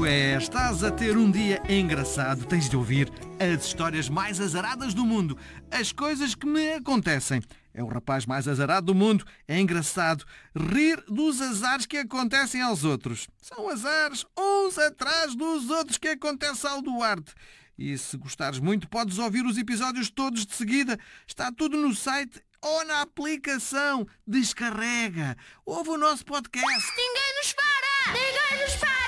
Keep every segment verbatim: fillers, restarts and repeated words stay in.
é, estás a ter um dia engraçado, tens de ouvir as histórias mais azaradas do mundo, as coisas que me acontecem. É o rapaz mais azarado do mundo, é engraçado rir dos azares que acontecem aos outros. São azares uns atrás dos outros que acontece ao Duarte. E se gostares muito, podes ouvir os episódios todos de seguida. Está tudo no site ou na aplicação. Descarrega. Ouve o nosso podcast. Ninguém nos para! Ninguém nos para!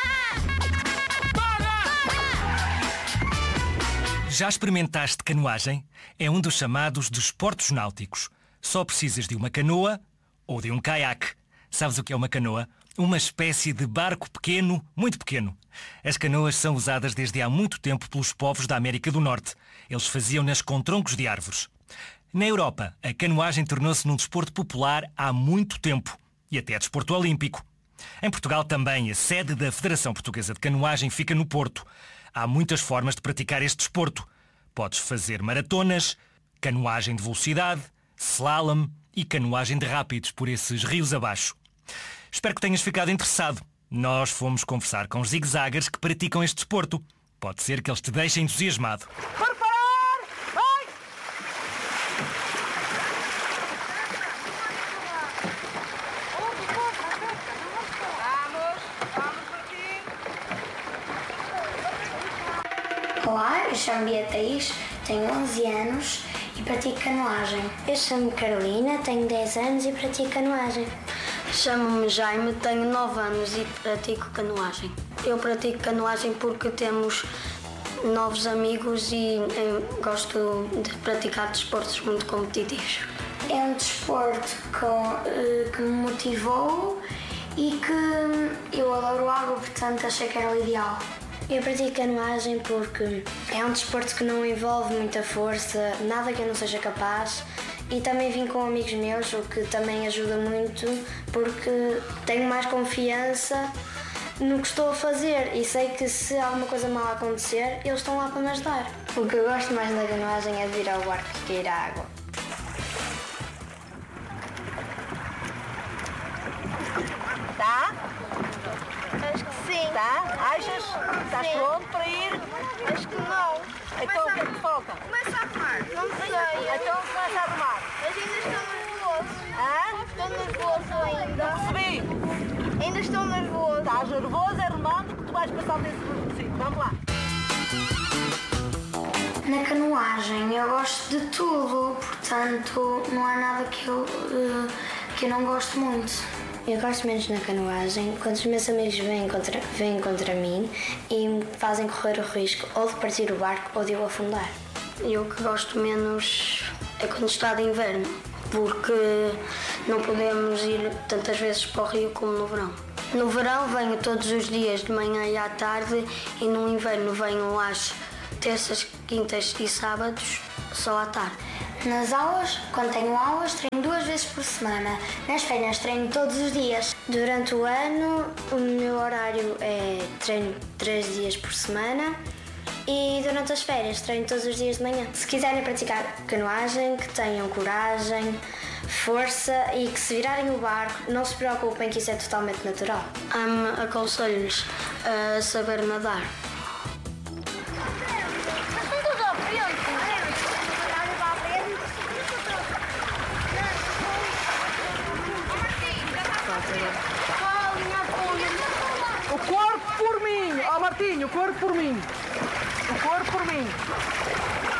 Já experimentaste canoagem? É um dos chamados desportos náuticos. Só precisas de uma canoa ou de um caiaque. Sabes o que é uma canoa? Uma espécie de barco pequeno, muito pequeno. As canoas são usadas desde há muito tempo pelos povos da América do Norte. Eles faziam-nas com troncos de árvores. Na Europa, a canoagem tornou-se num desporto popular há muito tempo e até desporto olímpico. Em Portugal também, a sede da Federação Portuguesa de Canoagem fica no Porto. Há muitas formas de praticar este desporto. Podes fazer maratonas, canoagem de velocidade, slalom e canoagem de rápidos por esses rios abaixo. Espero que tenhas ficado interessado. Nós fomos conversar com os zigue-zaguers que praticam este desporto. Pode ser que eles te deixem entusiasmado. Olá, eu chamo-me Beatriz, tenho onze anos e pratico canoagem. Eu chamo-me Carolina, tenho dez anos e pratico canoagem. Chamo-me Jaime, tenho nove anos e pratico canoagem. Eu pratico canoagem porque temos novos amigos e gosto de praticar desportos muito competitivos. É um desporto com, que me motivou e que eu adoro água, portanto achei que era o ideal. Eu pratico canoagem porque é um desporto que não envolve muita força, nada que eu não seja capaz, e também vim com amigos meus, o que também ajuda muito porque tenho mais confiança no que estou a fazer e sei que se alguma coisa mal acontecer, eles estão lá para me ajudar. O que eu gosto mais da canoagem é de ir ao barco que ir à água. Tá? Acho que sim. Tá? Achas? Estás Sim. pronto para ir? Acho que não. Então o que é que te falta? Começa a arrumar. Não sei. Então começa a arrumar. Mas ainda estou nervoso. Hã? Estou nervoso ainda. Recebi. Ainda estou nervoso. Estás nervoso, é romântico, tu vais passar desse requisito. Vamos lá. Na canoagem eu gosto de tudo, portanto não há nada que eu, uh, que eu não gosto muito. Eu gosto menos na canoagem quando os meus amigos vêm contra, vêm contra mim e me fazem correr o risco ou de partir o barco ou de eu afundar. E o que gosto menos é quando está de inverno, porque não podemos ir tantas vezes para o rio como no verão. No verão venho todos os dias de manhã e à tarde e no inverno venho às terças, quintas e sábados só à tarde. Nas aulas, quando tenho aulas, treino duas vezes por semana. Nas férias treino todos os dias. Durante o ano, o meu horário é treino três dias por semana e durante as férias treino todos os dias de manhã. Se quiserem praticar canoagem, que tenham coragem, força e que se virarem o barco, não se preocupem que isso é totalmente natural. Um, aconselho-lhes a saber nadar. O corpo por mim! Ó oh, Martinho, o corpo por mim! O corpo por mim!